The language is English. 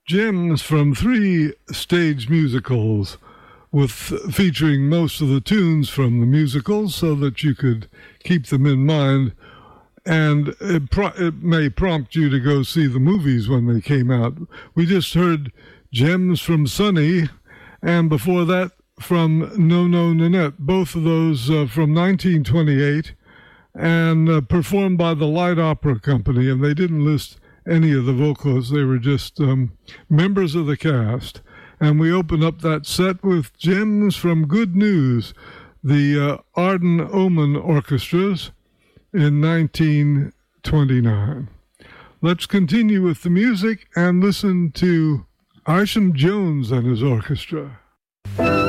gems from 3 stage musicals with featuring most of the tunes from the musicals so that you could keep them in mind, and it may prompt you to go see the movies when they came out. We just heard Gems from Sunny, and before that from No No Nanette, both of those from 1928 and performed by the Light Opera Company, and they didn't list any of the vocalists. They were just members of the cast. And we open up that set with Gems from Good News, the Arden Omen Orchestras in 1929. Let's continue with the music and listen to Isham Jones and his orchestra.